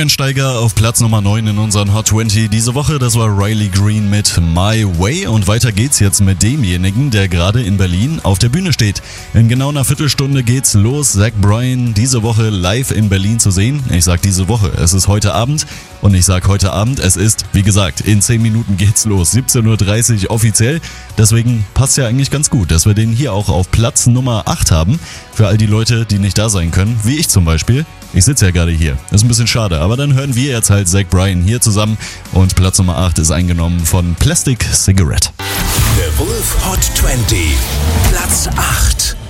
Neuensteiger auf Platz Nummer 9 in unseren Hot 20 diese Woche. Das war Riley Green mit My Way. Und weiter geht's jetzt mit demjenigen, der gerade in Berlin auf der Bühne steht. In genau einer Viertelstunde geht's los. Zach Bryan diese Woche live in Berlin zu sehen. Ich sag diese Woche, es ist heute Abend. Und ich sag heute Abend, es ist, wie gesagt, in 10 Minuten geht's los. 17.30 Uhr offiziell. Deswegen passt ja eigentlich ganz gut, dass wir den hier auch auf Platz Nummer 8 haben. Für all die Leute, die nicht da sein können, wie ich zum Beispiel. Ich sitze ja gerade hier. Ist ein bisschen schade, aber dann hören wir jetzt halt Zach Bryan hier zusammen. Und Platz Nummer 8 ist eingenommen von Plastic Cigarette. The Wolf Hot 20, Platz 8.